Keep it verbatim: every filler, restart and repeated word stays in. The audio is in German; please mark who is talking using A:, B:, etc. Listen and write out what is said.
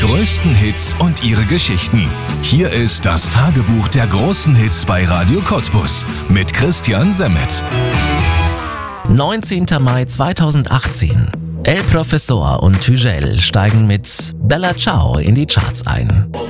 A: größten Hits und ihre Geschichten. Hier ist das Tagebuch der großen Hits bei Radio Cottbus mit Christian Semmet.
B: neunzehnter Mai zweitausendachtzehn. El Professor und Hügel steigen mit Bella Ciao in die Charts ein.